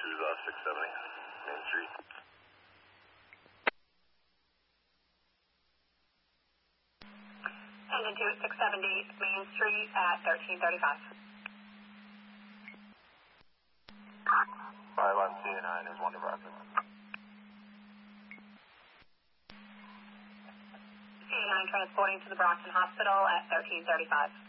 to 670 Main Street. Engine 2 at 670 Main Street at 1335. 5 on CA9 is 1 to Roger. CA9 transporting to the Brockton Hospital at 1335.